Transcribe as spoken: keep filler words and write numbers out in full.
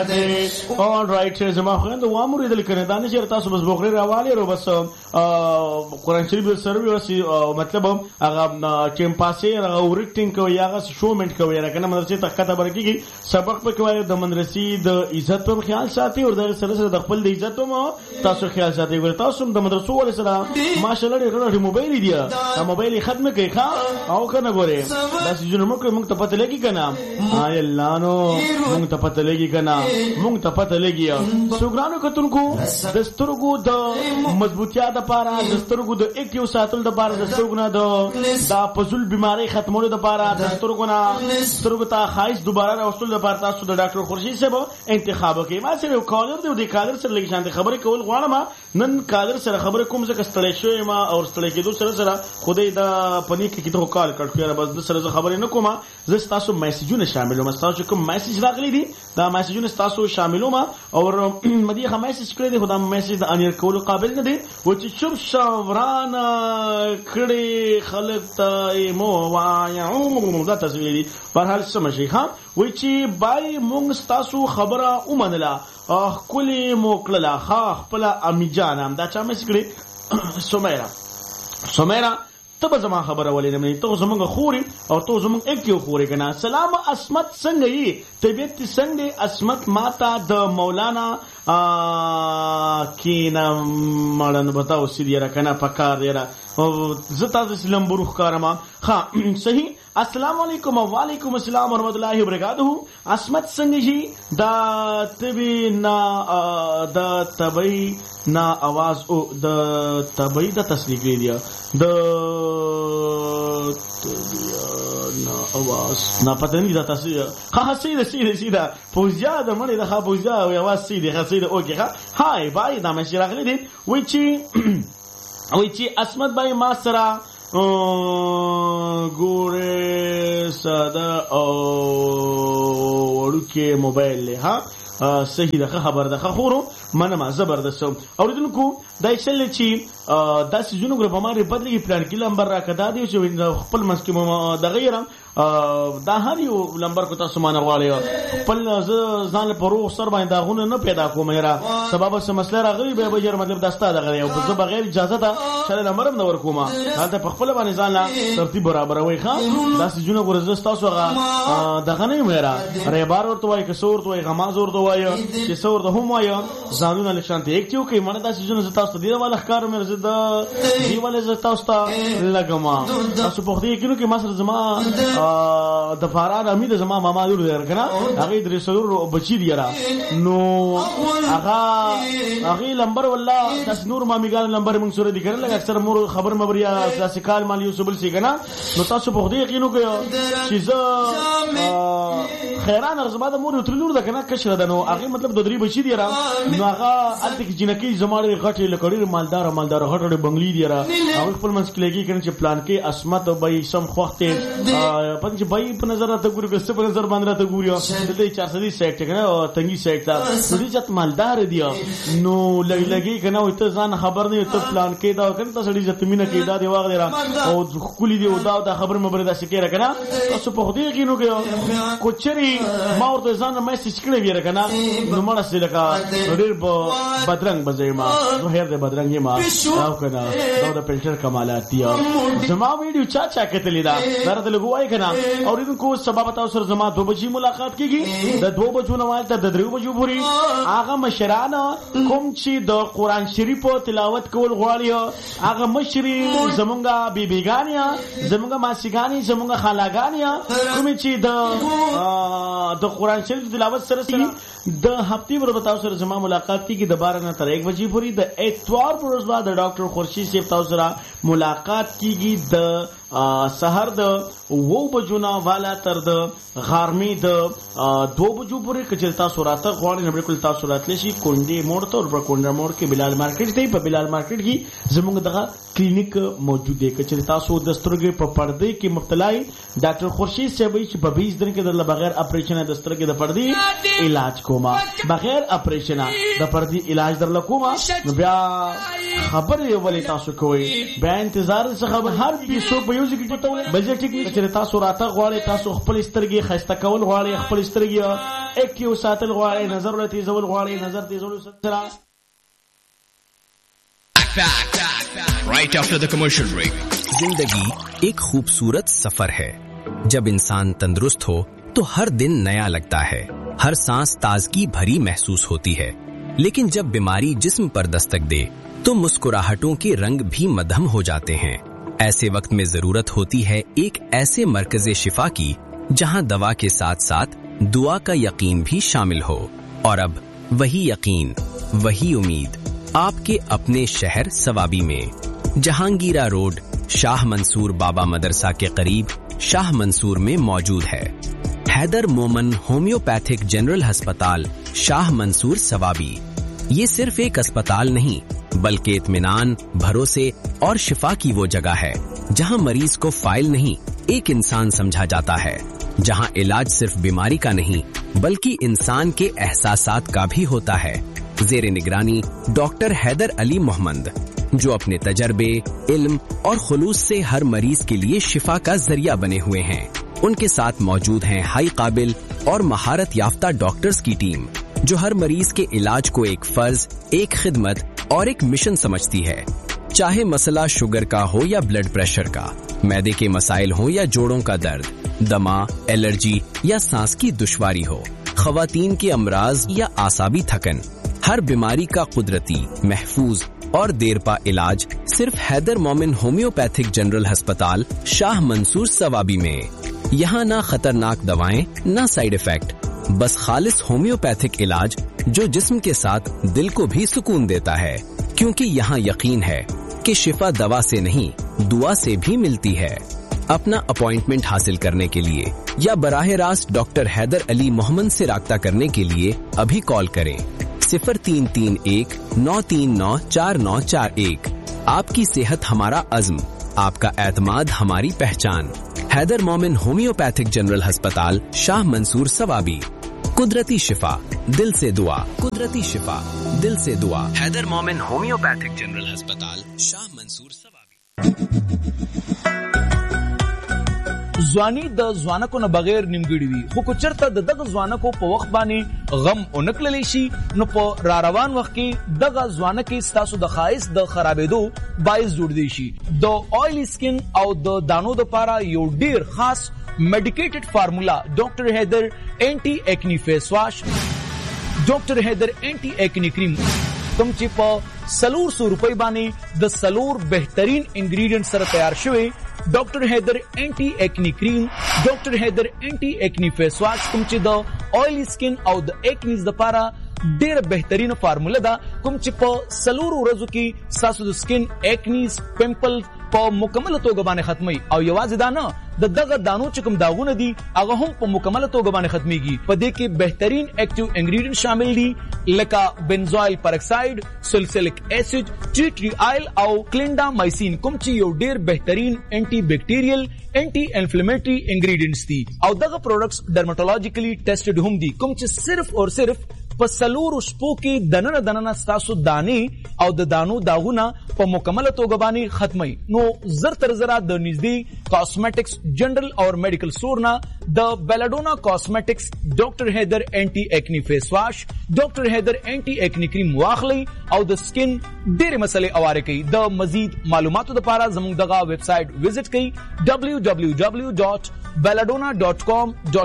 all right زما خوند و امر دل کنه دا نشي تاسو بس بوغري راواله رو بس قرآن شریف سره وسی مطلب هغه ټیم پاسه هغه ورټینګ کوي هغه شومنت کوي راکنه مدرسې ته کته برکیږي سبق په کوي د مدرسې د عزت په خیال ساتي او د سره سره د خپل د عزت په تاسو خیال ساتي ور تاسو د مدرسو ول سره ماشاءالله ډېر موبایل دی دا موبایل ختم کوي ښا او کنه ګوره دا چې موږ موږ ته پته لګي کنه آی الله نو موږ ته پته لګي کنه موږ ته پته لګي سوګرانو کتونکو د سترګو د مضبوطیا د پاره د سترګو د اکیو ساتل د پاره د سترګو د دا پزول بیماری ختمولو د پاره د سترګو نه سترګو ته خایس دوباره راوستل د پاره تاسو د ډاکټر خورشید صاحب انتخاب کوي ما سره کالر دی د کالر سره لګی شانته خبره کول غواړم نن کالر سره خبره کوم ځکه ستړی شوی ما او ستړی کېدو سره سره خدای دا پنی کې کیته کال کړ خو بس د سره خبره نه کوم زه تاسو میسجونه شاملوم تاسو کوم میسج راغلی دي دا میسجونه تاسو شاملوم او مدي خه میسج کړی دی خدای میسج د انیر کول قابل نه دی و چې چوب شاوران کړي خلک ته مو وایو دا تاسو دي په هر څه مشي ها و چې بای مونږ تاسو خبره اومنله اخ کلی موکړه خا خپل امی جانم دا چا مې کړی سمیرا سمیرا ته زما خبره ولې نه ته زمونږ خوري او ته زمونږ اکیو خوري کنه سلام اسمت څنګه یې طبيعت څنګه اسمت ماتا د مولانا کینا مړن بتاو سیدی را کنه پکار دی را او زتا د اسلام بروخ کارما ها صحیح السلام علیکم و علیکم السلام ورحمۃ اللہ وبرکاتہ اسمت څنګه جی دا تبی نا د تبی نا आवाज او د تبی د تصدیق دی د نا आवाज نا پته نه دا تاسو ها سیده سیده سیده پوزیا د مړي د ها پوزیا او आवाज سیده ها سیده اوکې ها هاي بای دا مې راغلی دي وای چی وای چی اسمت بای ما سره ګوره ساده او ورکه موبایل له ها صحیح ده خبر ده خورو منه ما زبردست اوریدونکو دا اکسل چی دا سيزونو ګروپ باندې بدلي پلان کې لمبر راکدا دی چې خپل مسکه د غیره دا هر یو لمبر کو تاسو مان غواړی خپل ځان په روغ سر باندې داغونه نه پیدا کوم یرا سبب سم مسله راغلی به بجر مطلب داستا دغه او زه بغیر اجازه ته شل نمبر نه ورکوم دا په خپل باندې ځان لا ترتیب برابر وای ښا دا سيزونو ګورز تاسو هغه دغه نه میرا ریبار ورته وای کسور ورته وای غماز ورته وای چې سور د هم وای ځانونه لښانته اکټیو کوي مړه دا سيزونو تاسو دی والا ښکار مې زده دی والا ز تاسو ته لګما تاسو په دې کې نو کې ما سره زما د فاران امید زما ماما جوړ درکنه هغه درې سلور بچی دی را نو هغه هغه لمبر والله تاسو نور ما میګال لمبر موږ سره دي کړل اکثر مور خبر مبریا تاسو کال مال یو سبل سی کنه نو تاسو په دې کې نو کې چې ز خیران ارزما د مور تر نور د کنه کشر ده نو هغه مطلب د درې بچی دی را نو هغه الته کې جنکی زماړي غټي لکړي مالدار مالدار غټړي بنگلي دی را هغه خپل منځ کې لګي کنه چې پلان کې اسمت به سم خوخته پنځه بای په نظر راته ګوري ګس په نظر باندې راته ګوري دلته چار سدي سیټ کنه او تنګي سیټ تا ډېر چت مالدار دی نو لګي لګي کنه او ته ځان خبر نه ته پلان کې دا کنه ته سړي ځت مینه کې دا دی واغ دی را او خولي دی او دا دا خبر مبره دا سکه را کنه تاسو په دې کې نو کې کوچري ما ورته ځان میسج کړی ویره کنه نو مړه سي لکه ډېر بدرنګ بځای ما نو هر دې بدرنګ ما او کنه دا د فلټر کمالات دی زما ویډیو چا چا کتلی دا درته لګوای کنه اوریدونکو سبب تاسو سره زما دو بجې ملاقات کیږي د دو بجو نه وایته د درو بجو پوری هغه مشران کوم چې د قران شریف تلاوت کول غواړي هغه مشري زمونږه بیبيګانیا زمونږه ماسیګانی زمونږه خالاګانیا کوم چې د د قران شریف تلاوت سره سره د هفتې ور تاسو سره زما ملاقات کیږي د بارہ نه تر ایک بجې پوری د اتوار پر ورځ بعد د ډاکټر خورشید صاحب تاسو سره ملاقات کیږي د سحر د وو بجونا والا تر د غارمی د دو بجو پورې کچې تاسو راته غواړئ نو بالکل تاسو راتلی شي کونډې موړ ته ورپر کونډه موړ کې بلال مارکیټ دی په بلال مارکیټ کې زموږ دغه کلینیک موجود دی کچې تاسو د سترګې په پردې کې مبتلا یې ډاکټر خورشید صاحب چې په بیس دن کې د بغیر اپریشن د سترګې د پردې علاج کوما بغیر اپریشن د پردې علاج در لکوما نو بیا خبر یې ولې تاسو کوی بیا انتظار څه خبر هر پیسو په یو ځکه کې ته ولې بل ځای ټیک نه چې تاسو راته غواړئ تاسو خپل سترګې ښایسته کول غواړئ خپل سترګې ایکیو ساتل غواړئ نظر له تیزول غواړئ نظر تیزولو سره Right after the commercial break. زندگی ایک خوبصورت سفر ہے. جب انسان تندرست ہو تو ہر دن نیا لگتا ہے, ہر سانس تازگی بھری محسوس ہوتی ہے. لیکن جب بیماری جسم پر دستک دے تو مسکراہٹوں کے رنگ بھی مدھم ہو جاتے ہیں. ایسے وقت میں ضرورت ہوتی ہے ایک ایسے مرکز شفا کی جہاں دوا کے ساتھ ساتھ دعا کا یقین بھی شامل ہو. اور اب وہی یقین, وہی امید آپ کے اپنے شہر سوابی میں جہانگیرہ روڈ شاہ منصور بابا مدرسہ کے قریب شاہ منصور میں موجود ہے. حیدر مومن ہومیوپیتھک جنرل ہسپتال شاہ منصور سوابی. یہ صرف ایک اسپتال نہیں بلکہ اطمینان, بھروسے اور شفا کی وہ جگہ ہے جہاں مریض کو فائل نہیں ایک انسان سمجھا جاتا ہے, جہاں علاج صرف بیماری کا نہیں بلکہ انسان کے احساسات کا بھی ہوتا ہے. زیر نگرانی ڈاکٹر حیدر علی محمد, جو اپنے تجربے, علم اور خلوص سے ہر مریض کے لیے شفا کا ذریعہ بنے ہوئے ہیں. ان کے ساتھ موجود ہیں ہائی قابل اور مہارت یافتہ ڈاکٹرز کی ٹیم جو ہر مریض کے علاج کو ایک فرض, ایک خدمت اور ایک مشن سمجھتی ہے. چاہے مسئلہ شوگر کا ہو یا بلڈ پریشر کا, معدے کے مسائل ہوں یا جوڑوں کا درد, دما, الرجی یا سانس کی دشواری ہو, خواتین کے امراض یا اعصابی تھکن, ہر بیماری کا قدرتی, محفوظ اور دیر پا علاج صرف حیدر مومن ہومیوپیتھک جنرل ہسپتال شاہ منصور سوابی میں. یہاں نہ خطرناک دوائیں نہ سائیڈ ایفیکٹ, بس خالص ہومیوپیتھک علاج جو جسم کے ساتھ دل کو بھی سکون دیتا ہے. کیونکہ یہاں یقین ہے کہ شفا دوا سے نہیں دعا سے بھی ملتی ہے. اپنا اپوائنٹمنٹ حاصل کرنے کے لیے یا براہ راست ڈاکٹر حیدر علی محمد سے رابطہ کرنے کے لیے ابھی کال کریں صفر تین تین ایک نو تین نو چار نو چار ایک. آپ کی صحت ہمارا عزم, آپ کا اعتماد ہماری پہچان. حیدر مومن ہومیوپیتھک جنرل ہسپتال شاہ منصور سوابی. قدرتی شفا دل سے دعا, قدرتی شفا دل سے دعا. حیدر مومن ہومیوپیتھک جنرل ہسپتال شاہ منصور سوابی. ځواني د ځوانکو نه بغیر نیمګړي وي, خو که چېرته د دغه ځوانکو په وخت باندې غم ونه کړلی شي نو په را روان وخت کې دغه ځوانکې ستاسو د ښایست د خرابېدو باعث جوړدی شي. د آیلی سکن او د دانو دپاره یو ډیر خاص میډیکیټډ فارمولا ډاکټر حیدر اینټي ایکنی فیس واش, ډاکټر حیدر اینټي ایکنی کریم کوم چې په سلور سو روپۍ باندې د سلور بهترین انګریډینټ سره تیار شوی ډاکټر حیدر اینټي ایکنی کریم, ډاکټر حیدر اینټي ایکنی فیس واش کوم چې د آیلی سکن او د ایکنیز دپاره ډیره بهترینه فارموله ده, کوم چې په سلور ورځو کې ستاسو د سکن ایکنیز, پمپل په مکمله توګه باندې ختمي. او یوازې دا نه, د دغه دانو چې کوم داغونه دي هغه هم په مکمله توګه باندې ختمیږي. په دې کې بهترین ایکټیو انګریډینټ شامل دي لکه بنزوایل پرکساید, سلسلک ایسڈ, ټی ټری آیل او کلینډامایسین کوم چې یو ډیر بهترین انټي بیکټیریل, انټي انفلیمیټری انګریډینټس دي. او دغه پروډکټس ډرماټولوژیکلی ټیسټډ هم دي کوم چې صرف اور صرف په سلورو شپو کې دننه دننه ستاسو دانې او د دانو داغونه په مکمله توګه باندې ختمي. نو زر تر زره د نږدې کاسمیټکس جنرل اور میډیکل سٹور نه د بیلاډونا کاسمیټکس ډاکټر حیدر اینټي ایکنی فیس واش, ډاکټر حیدر اینټي ایکنی کریم واخلي او د سکن ډېرې مسلې اواره کوي. د مزید معلوماتو لپاره زموږ دغه ویب سایټ وزټ کړئ ڈبلیو ڈبلیو ڈبلیو ڈاٹ بیلاډونا ڈاٹ کام.